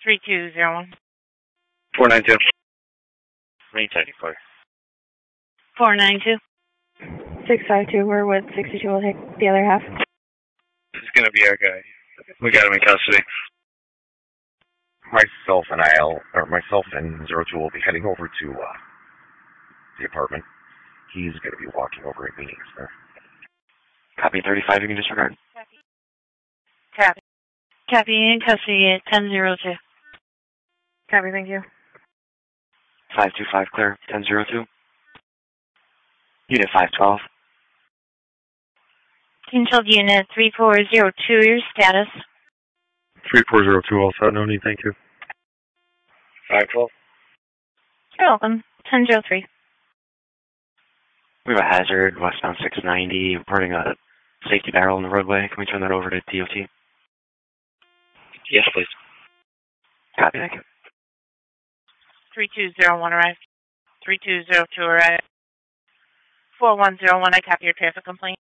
3201. 492. Range 94. 492. 652, we're with 62, we'll take the other half. This is going to be our guy. We got him in custody. Myself and 02 will be heading over to the apartment. He's going to be walking over at meetings there. Copy 35, you can disregard. Copy. Copy, in custody at 1002. Copy, thank you. 525 clear, 1002. Unit 512. Controlled unit 3402, your status. 3402, all set, no need, thank you. 512. You're welcome. 1003. We have a hazard, westbound 690, reporting a safety barrel in the roadway. Can we turn that over to DOT? Yes, please. Copy, thank you. 3201 arrived. 3202 arrived. 4101, I copy your traffic complaint.